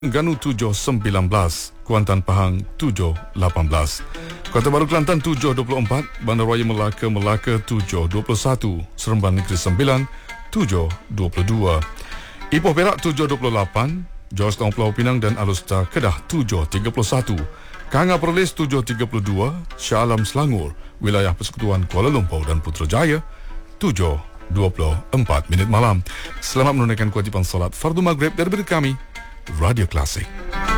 Terengganu 7.19, Kuantan Pahang 7.18, Kota Baru Kelantan 7.24, Bandaraya Melaka 7.21, Seremban Negeri Sembilan 7.22, Ipoh Perak 7.28, Georgetown Pulau Pinang dan Alustar Kedah 7.31, Kanga Perlis 7.32, Shah Alam Selangor, Wilayah Persekutuan Kuala Lumpur dan Putrajaya 7.24 malam. Selamat menunaikan kewajipan solat fardu maghrib dari kami Radio Klasik.